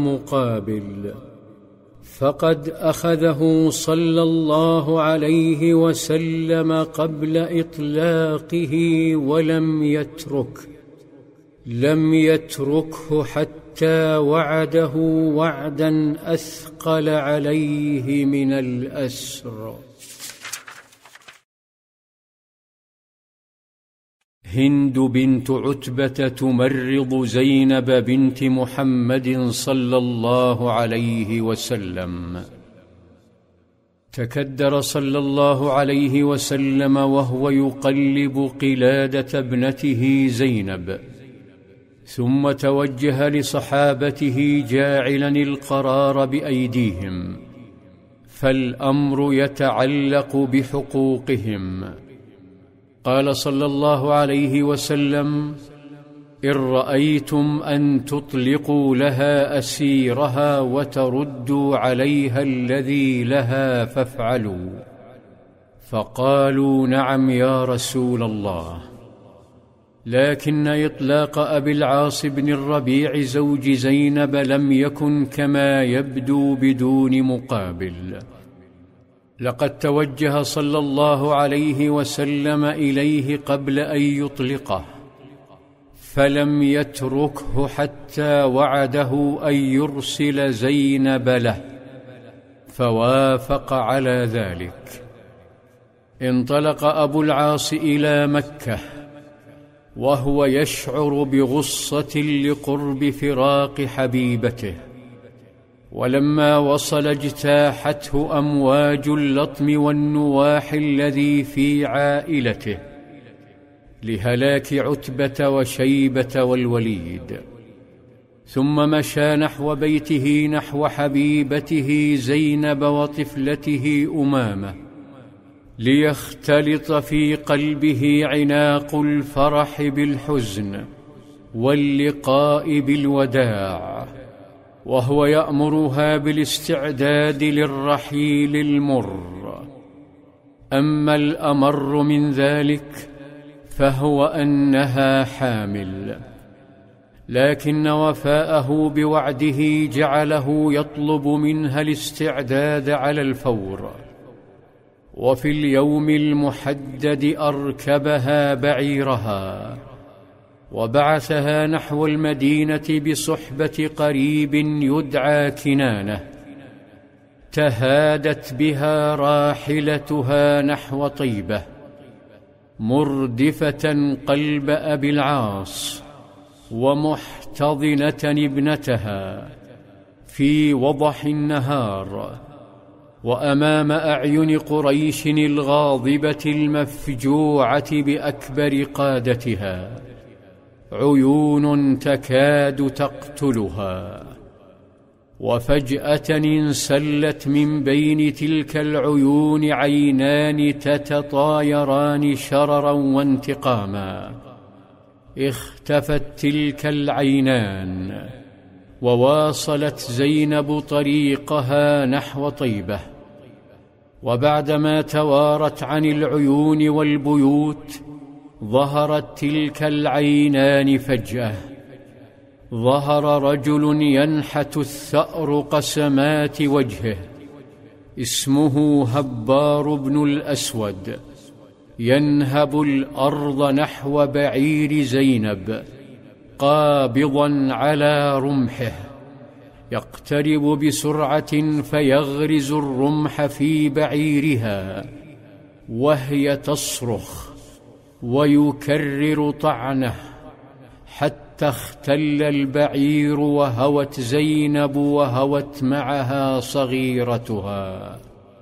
مقابل، فقد أخذه صلى الله عليه وسلم قبل إطلاقه لم يتركه حتى وعده وعدا أثقل عليه من الأسر. هند بنت عتبة تمرض زينب بنت محمد صلى الله عليه وسلم. تكدر صلى الله عليه وسلم وهو يقلب قلادة ابنته زينب، ثم توجه لصحابته جاعلا القرار بأيديهم، فالأمر يتعلق بحقوقهم. قال صلى الله عليه وسلم: إن رأيتم أن تطلقوا لها أسيرها وتردوا عليها الذي لها فافعلوا. فقالوا: نعم يا رسول الله. لكن إطلاق أبي العاص بن الربيع زوج زينب لم يكن كما يبدو بدون مقابل. لقد توجه صلى الله عليه وسلم إليه قبل أن يطلقه، فلم يتركه حتى وعده أن يرسل زينب له، فوافق على ذلك. انطلق أبو العاص إلى مكة وهو يشعر بغصة لقرب فراق حبيبته، ولما وصل اجتاحته أمواج اللطم والنواح الذي في عائلته لهلاك عتبة وشيبة والوليد. ثم مشى نحو بيته نحو حبيبته زينب وطفلته أمامة، ليختلط في قلبه عناق الفرح بالحزن واللقاء بالوداع، وهو يأمرها بالاستعداد للرحيل المر. أما الأمر من ذلك فهو أنها حامل، لكن وفاءه بوعده جعله يطلب منها الاستعداد على الفور. وفي اليوم المحدد أركبها بعيرها وبعثها نحو المدينة بصحبة قريب يدعى كنانة. تهادت بها راحلتها نحو طيبة، مردفة قلب أبي العاص ومحتضنة ابنتها في وضح النهار، وأمام أعين قريش الغاضبة المفجوعة بأكبر قادتها، عيون تكاد تقتلها. وفجأة انسلت من بين تلك العيون عينان تتطايران شررا وانتقاما. اختفت تلك العينان، وواصلت زينب طريقها نحو طيبة. وبعدما توارت عن العيون والبيوت، ظهرت تلك العينان فجأة. ظهر رجل ينحت الثأر قسمات وجهه، اسمه هبار بن الأسود، ينهب الأرض نحو بعير زينب قابضا على رمحه، يقترب بسرعة فيغرز الرمح في بعيرها وهي تصرخ ويكرر طعنه حتى اختل البعير، وهوت زينب وهوت معها صغيرتها.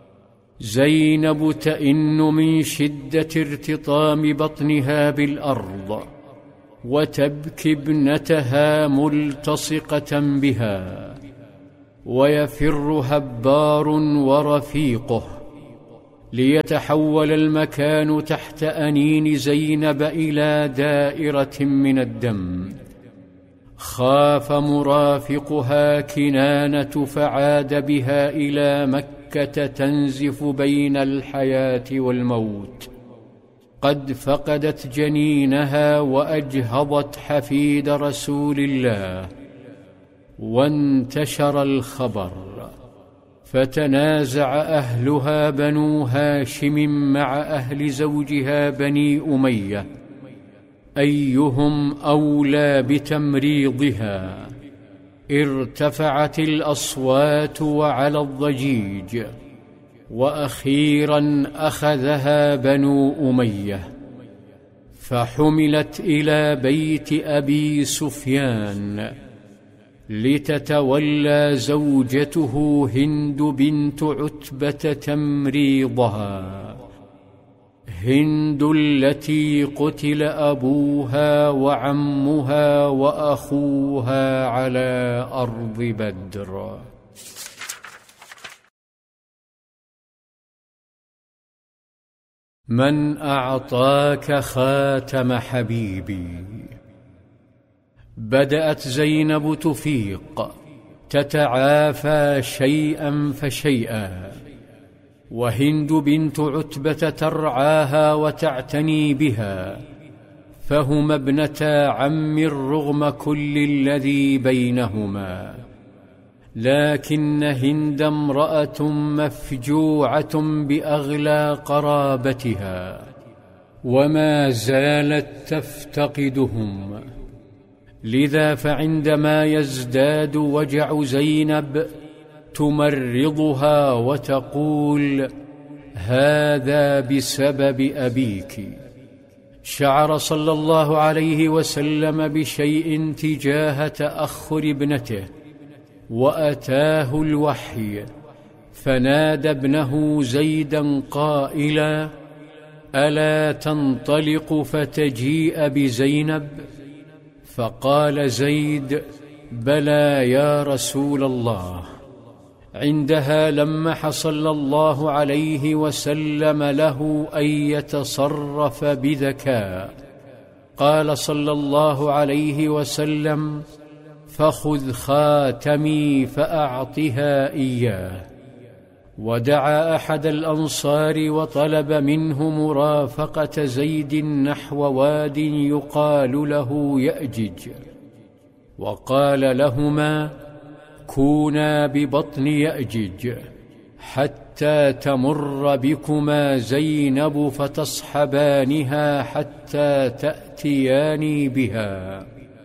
زينب تئن من شدة ارتطام بطنها بالأرض، وتبكي ابنتها ملتصقة بها. ويفر هبار ورفيقه ليتحول المكان تحت أنين زينب إلى دائرة من الدم. خاف مرافقها كنانة فعاد بها إلى مكة تنزف بين الحياة والموت. قد فقدت جنينها وأجهضت حفيد رسول الله، وانتشر الخبر، فتنازع أهلها بنو هاشم مع أهل زوجها بني أمية أيهم أولى بتمريضها. ارتفعت الأصوات وعلى الضجيج، وأخيرا أخذها بنو أمية، فحملت إلى بيت أبي سفيان لتتولى زوجته هند بنت عتبة تمريضها، هند التي قتل أبوها وعمها وأخوها على أرض بدر. من أعطاك خاتم حبيبي؟ بدأت زينب تفيق، تتعافى شيئا فشيئا، وهند بنت عتبة ترعاها وتعتني بها، فهما ابنتا عم رغم كل الذي بينهما. لكن هند امرأة مفجوعة بأغلى قرابتها، وما زالت تفتقدهم، لذا فعندما يزداد وجع زينب تمرضها وتقول: هذا بسبب أبيك. شعر صلى الله عليه وسلم بشيء تجاه تأخر ابنته، وأتاه الوحي، فنادى ابنه زيدا قائلا: ألا تنطلق فتجيء بزينب؟ فقال زيد: بلى يا رسول الله. عندها لمح صلى الله عليه وسلم له أن يتصرف بذكاء. قال صلى الله عليه وسلم: فخذ خاتمي فأعطها إياه. ودعا أحد الأنصار وطلب منه مرافقة زيد نحو واد يقال له يأجج، وقال لهما: كونا ببطن يأجج حتى تمر بكما زينب فتصحبانها حتى تأتياني بها.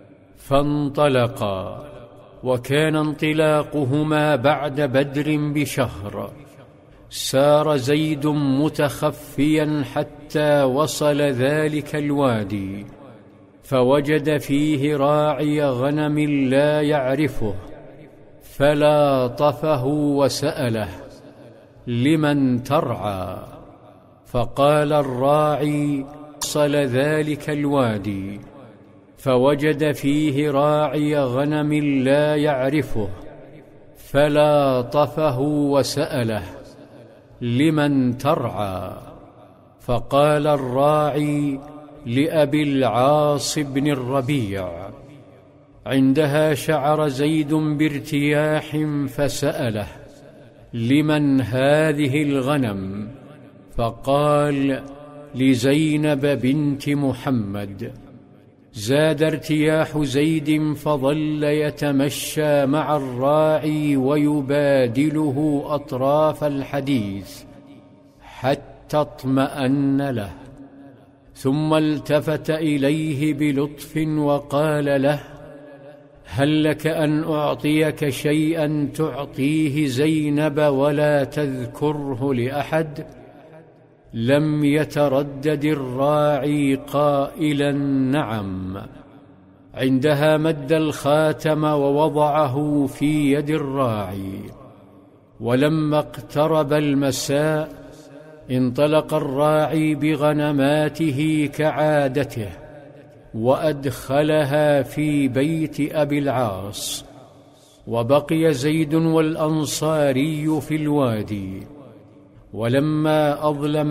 فانطلقا، وكان انطلاقهما بعد بدر بشهر. سار زيد متخفيا حتى وصل ذلك الوادي، فوجد فيه راعي غنم لا يعرفه، فلاطفه وسأله: لمن ترعى؟ فقال الراعي: وصل ذلك الوادي، فوجد فيه راعي غنم لا يعرفه، فلاطفه وسأله: لمن ترعى؟ فقال الراعي: لأبي العاص بن الربيع. عندها شعر زيد بارتياح فسأله: لمن هذه الغنم؟ فقال: لزينب بنت محمد. زاد ارتياح زيد، فظل يتمشى مع الراعي ويبادله أطراف الحديث حتى اطمأن له، ثم التفت إليه بلطف وقال له: هل لك أن أعطيك شيئا تعطيه زينب ولا تذكره لأحد؟ لم يتردد الراعي قائلا: نعم. عندها مد الخاتم ووضعه في يد الراعي. ولما اقترب المساء انطلق الراعي بغنماته كعادته، وأدخلها في بيت أبي العاص، وبقي زيد والأنصاري في الوادي. ولما أظلم